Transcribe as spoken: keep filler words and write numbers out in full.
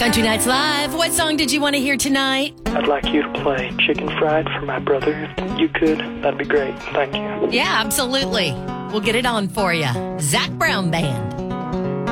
Country Nights Live. What song did you want to hear tonight? I'd like you to play Chicken Fried for my brother. If you could, that'd be great. Thank you. Yeah, absolutely. We'll get it on for you. Zac Brown Band.